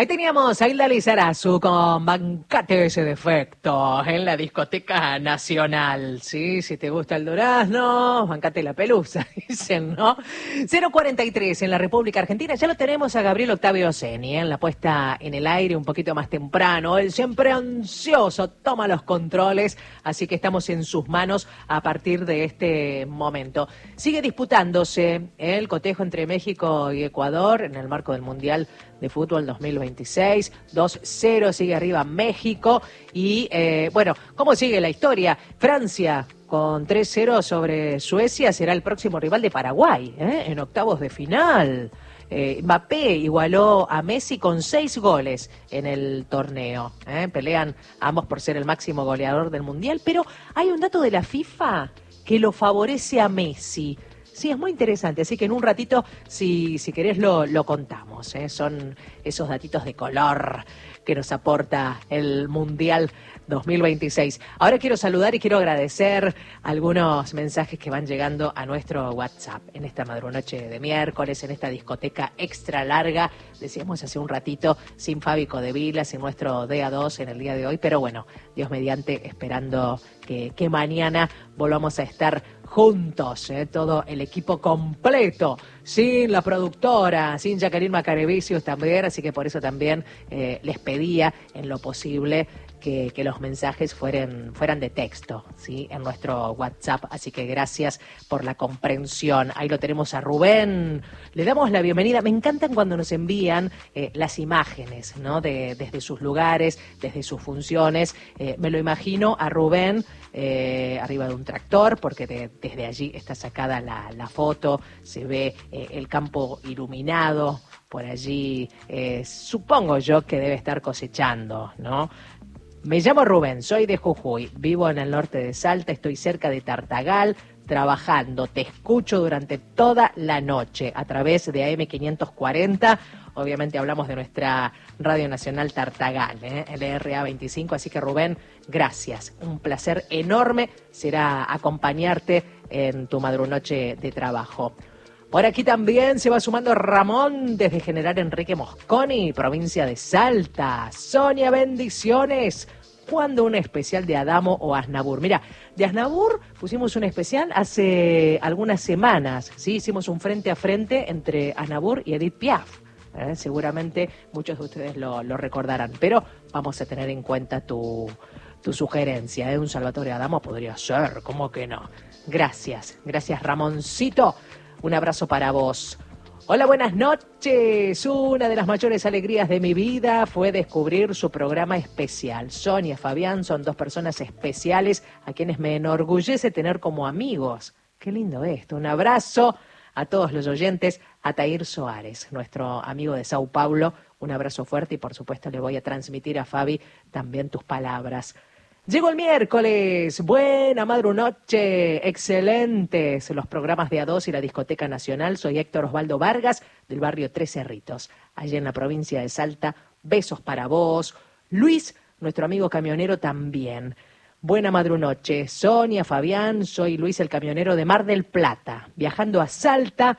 Ahí teníamos a Hilda Lizarazu con Bancate ese defecto en la discoteca nacional. Sí, si te gusta el durazno, bancate la pelusa, dicen, ¿no? 043 en la República Argentina. Ya lo tenemos a Gabriel Octavio Ceni en la puesta en el aire un poquito más temprano. Él siempre ansioso toma los controles, así que estamos en sus manos a partir de este momento. Sigue disputándose el cotejo entre México y Ecuador en el marco del Mundial de Fútbol 2026, 2-0, sigue arriba México y bueno, ¿cómo sigue la historia? Francia con 3-0 sobre Suecia será el próximo rival de Paraguay, en octavos de final. Mbappé igualó a Messi con 6 goles en el torneo. Pelean ambos por ser el máximo goleador del Mundial, pero hay un dato de la FIFA que lo favorece a Messi. Sí, es muy interesante, así que en un ratito, si querés, lo contamos. Son esos datitos de color que nos aporta el Mundial 2026. Ahora quiero saludar y quiero agradecer algunos mensajes que van llegando a nuestro WhatsApp en esta madrunoche de miércoles, en esta discoteca extra larga, decíamos hace un ratito, sin Fabi Codevila, sin nuestro DA2 en el día de hoy, pero bueno, Dios mediante, esperando que mañana volvamos a estar juntos, todo el equipo completo, sin la productora, sin Jacqueline Macarevicius también, así que por eso también les pedía en lo posible que los mensajes fueran de texto, ¿sí? En nuestro WhatsApp, así que gracias por la comprensión. Ahí lo tenemos a Rubén, le damos la bienvenida. Me encantan cuando nos envían las imágenes, ¿no? Desde sus lugares, desde sus funciones. Me lo imagino a Rubén arriba de un tractor, porque desde allí está sacada la foto, se ve el campo iluminado, por allí supongo yo que debe estar cosechando, ¿no? Me llamo Rubén, soy de Jujuy, vivo en el norte de Salta, estoy cerca de Tartagal, trabajando, te escucho durante toda la noche a través de AM540, obviamente hablamos de nuestra Radio Nacional Tartagal, LRA 25, así que Rubén, gracias, un placer enorme será acompañarte en tu madrunoche de trabajo. Por aquí también se va sumando Ramón desde General Enrique Mosconi, provincia de Salta. Sonia, bendiciones. ¿Cuándo un especial de Adamo o Aznavour? Mira, de Aznavour pusimos un especial hace algunas semanas, ¿sí? Hicimos un frente a frente entre Aznavour y Edith Piaf. Seguramente muchos de ustedes lo recordarán, pero vamos a tener en cuenta tu sugerencia. Un Salvatore Adamo podría ser, ¿cómo que no? Gracias Ramoncito. Un abrazo para vos. Hola, buenas noches. Una de las mayores alegrías de mi vida fue descubrir su programa especial. Sonia, Fabián son 2 personas especiales a quienes me enorgullece tener como amigos. Qué lindo esto. Un abrazo a todos los oyentes. A Tair Soares, nuestro amigo de Sao Paulo. Un abrazo fuerte y por supuesto le voy a transmitir a Fabi también tus palabras. Llegó el miércoles, buena madrunoche, excelentes los programas de A2 y la Discoteca Nacional. Soy Héctor Osvaldo Vargas, del barrio Tres Cerritos, allá en la provincia de Salta. Besos para vos. Luis, nuestro amigo camionero, también. Buena madrunoche, Sonia, Fabián, soy Luis el camionero de Mar del Plata, viajando a Salta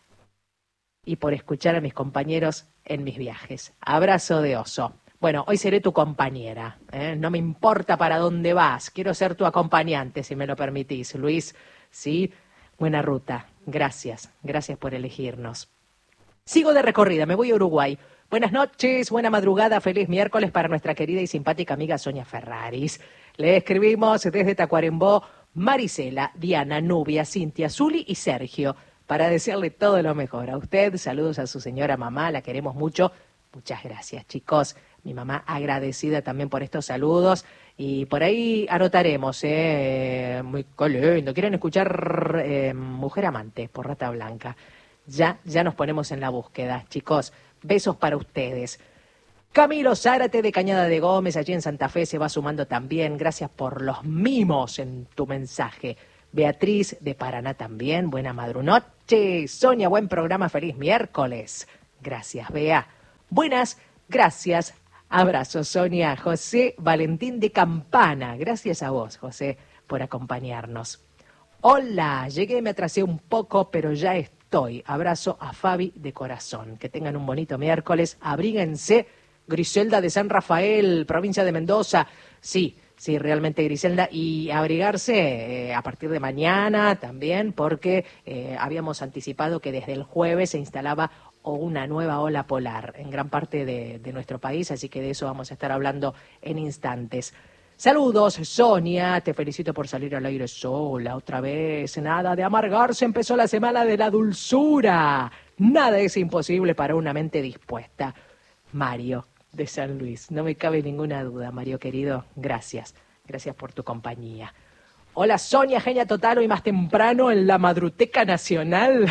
y por escuchar a mis compañeros en mis viajes. Abrazo de oso. Bueno, hoy seré tu compañera, no me importa para dónde vas, quiero ser tu acompañante, si me lo permitís, Luis, ¿sí? Buena ruta, gracias por elegirnos. Sigo de recorrida, me voy a Uruguay. Buenas noches, buena madrugada, feliz miércoles para nuestra querida y simpática amiga Sonia Ferraris. Le escribimos desde Tacuarembó, Marisela, Diana, Nubia, Cintia, Zuli y Sergio, para desearle todo lo mejor a usted. Saludos a su señora mamá, la queremos mucho. Muchas gracias, chicos. Mi mamá agradecida también por estos saludos. Y por ahí anotaremos, muy lindo. ¿Quieren escuchar Mujer Amante por Rata Blanca? Ya nos ponemos en la búsqueda, chicos. Besos para ustedes. Camilo Zárate de Cañada de Gómez, allí en Santa Fe, se va sumando también. Gracias por los mimos en tu mensaje. Beatriz de Paraná también. Buena madrunoche. Sonia, buen programa. Feliz miércoles. Gracias, Bea. Buenas, gracias. Abrazos, Sonia. José Valentín de Campana. Gracias a vos, José, por acompañarnos. Hola, llegué, me atrasé un poco, pero ya estoy. Abrazo a Fabi de corazón. Que tengan un bonito miércoles. Abríguense, Griselda de San Rafael, provincia de Mendoza. Sí, sí, realmente Griselda. Y abrigarse a partir de mañana también, porque habíamos anticipado que desde el jueves se instalaba una nueva ola polar en gran parte de nuestro país, así que de eso vamos a estar hablando en instantes. Saludos, Sonia, te felicito por salir al aire sola otra vez. Nada de amargarse, empezó la semana de la dulzura. Nada es imposible para una mente dispuesta. Mario, de San Luis, no me cabe ninguna duda, Mario querido, gracias. Gracias por tu compañía. Hola, Sonia, genia total, hoy más temprano en la Madruteca Nacional.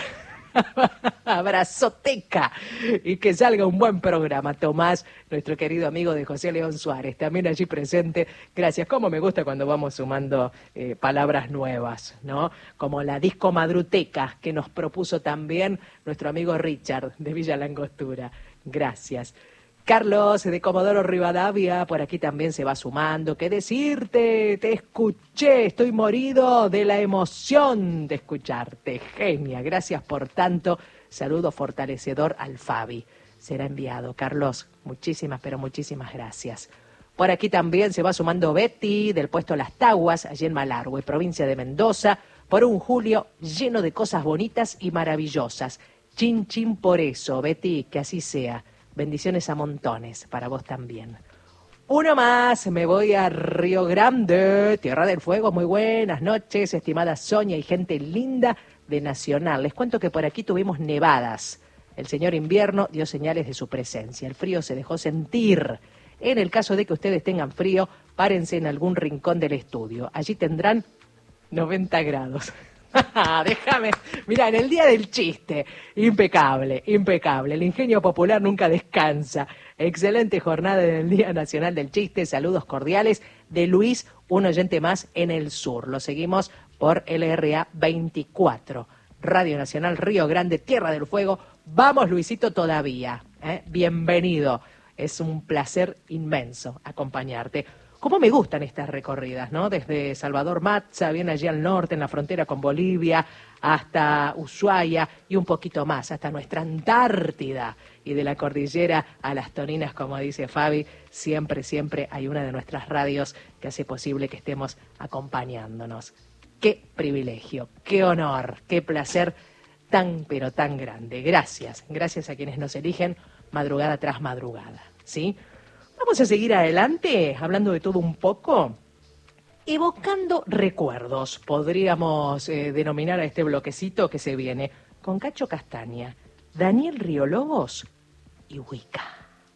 Abrazoteca, y que salga un buen programa. Tomás, nuestro querido amigo de José León Suárez, también allí presente. Gracias. Cómo me gusta cuando vamos sumando palabras nuevas, ¿no? Como la disco Madruteca que nos propuso también nuestro amigo Richard de Villa Langostura. Gracias. Carlos de Comodoro Rivadavia, por aquí también se va sumando. ¿Qué decirte? Te escuché, estoy morido de la emoción de escucharte. Genia, gracias por tanto. Saludo fortalecedor al Fabi. Será enviado, Carlos. Muchísimas, pero muchísimas gracias. Por aquí también se va sumando Betty, del puesto Las Taguas, allí en Malargüe, provincia de Mendoza, por un julio lleno de cosas bonitas y maravillosas. Chin, chin por eso, Betty, que así sea. Bendiciones a montones, para vos también. Uno más, me voy a Río Grande, Tierra del Fuego. Muy buenas noches, estimada Sonia y gente linda de Nacional. Les cuento que por aquí tuvimos nevadas. El señor invierno dio señales de su presencia. El frío se dejó sentir. En el caso de que ustedes tengan frío, párense en algún rincón del estudio. Allí tendrán 90 grados. Déjame, mira, en el día del chiste, impecable, impecable, el ingenio popular nunca descansa. Excelente jornada en el Día Nacional del Chiste, saludos cordiales de Luis, un oyente más en el sur. Lo seguimos por LRA 24, Radio Nacional Río Grande, Tierra del Fuego. Vamos, Luisito, todavía, bienvenido, es un placer inmenso acompañarte. Cómo me gustan estas recorridas, ¿no? Desde Salvador Matza, bien allí al norte, en la frontera con Bolivia, hasta Ushuaia y un poquito más, hasta nuestra Antártida. Y de la cordillera a las Toninas, como dice Fabi, siempre, siempre hay una de nuestras radios que hace posible que estemos acompañándonos. Qué privilegio, qué honor, qué placer tan, pero tan grande. Gracias, gracias a quienes nos eligen madrugada tras madrugada, ¿sí? Vamos a seguir adelante, hablando de todo un poco, evocando recuerdos, podríamos denominar a este bloquecito que se viene, con Cacho Castaña, Daniel Riolobos y Wicca.